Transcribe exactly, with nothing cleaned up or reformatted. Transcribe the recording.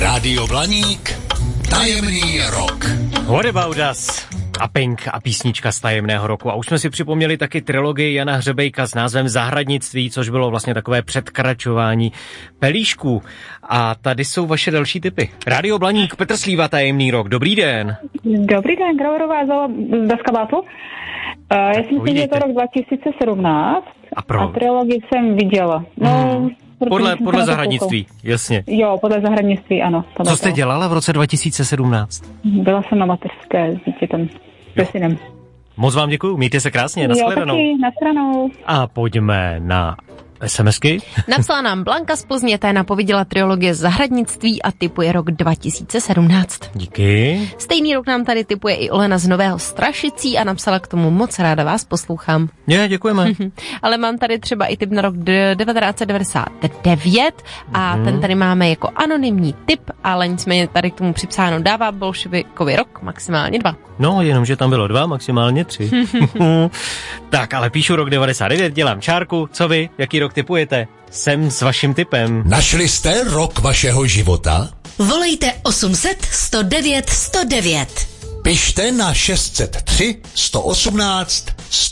Rádio Blaník, tajemný rok. What about us? A Pink a písnička z tajemného roku. A už jsme si připomněli taky trilogii Jana Hřebejka s názvem Zahradnictví, což bylo vlastně takové předkračování pelíšků. A tady jsou vaše další tipy. Rádio Blaník, Petr Slíva, tajemný rok. Dobrý den. Dobrý den, Grauerová z Daskabátu. Uh, já si myslím, že je to rok dva tisíce sedmnáct. A pro? A trilogii jsem viděla. No, hmm. Podle, podle zahradnictví, jasně. Jo, podle zahradnictví, ano. Co jste dělala v roce dva tisíce sedmnáct? Byla jsem na mateřské s dítětem, se synem. Moc vám děkuju, mějte se krásně, nashledanou. Jo, taky, nashledanou. A pojďme na SMSky. Napsala nám Blanka z Plzně, ta napověděla trilogie Zahradnictví a tipuje rok dva tisíce sedmnáct. Díky. Stejný rok nám tady tipuje i Olena z Nového Strašicí a napsala k tomu: moc ráda vás poslouchám. Je, děkujeme. Ale mám tady třeba i tip na rok devatenáct set devadesát devět a hmm. ten tady máme jako anonymní tip, ale nicméně tady k tomu připsáno: dává bolševikový rok maximálně dva. No, jenomže tam bylo dva, maximálně tři. Tak, ale píšu rok devadesát devět, dělám čárku. Co vy? Jaký rok tipujete? Jsem s vaším tipem. Našli jste rok vašeho života? Volejte osm set sto devět sto devět. Pište na šest set tři sto osmnáct